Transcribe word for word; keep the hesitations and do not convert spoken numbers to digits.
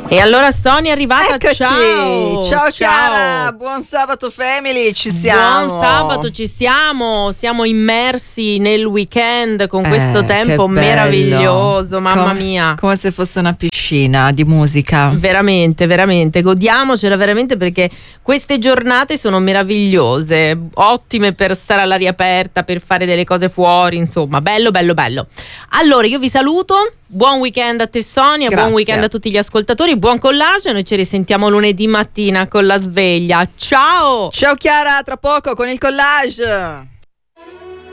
E allora Sonia è arrivata. Eccoci. Ciao. Ciao Chiara, buon sabato family, ci Buon siamo. sabato, ci siamo. Siamo immersi nel weekend con Eh, questo tempo che bello. meraviglioso, mamma Come- mia. Come se fosse una piscina di musica. Veramente, veramente, godiamocela veramente, perché queste giornate sono meravigliose, ottime per stare all'aria aperta, per fare delle cose fuori, insomma, bello, bello, bello. Allora, io vi saluto, buon weekend a te Sonia, Grazie. buon weekend a tutti gli ascoltatori, buon collage, noi ci risentiamo lunedì mattina con la sveglia. Ciao! Ciao Chiara, tra poco con il collage.